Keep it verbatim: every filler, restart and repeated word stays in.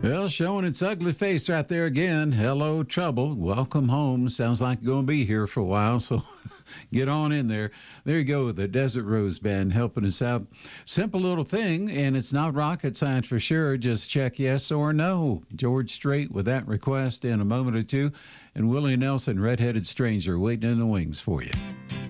Well, showing its ugly face right there again. Hello, trouble. Welcome home. Sounds like you're going to be here for a while, so get on in there. There you go, the Desert Rose Band helping us out. Simple little thing, and it's not rocket science for sure. Just check yes or no. George Strait with that request in a moment or two, and Willie Nelson, Redheaded Stranger, waiting in the wings for you.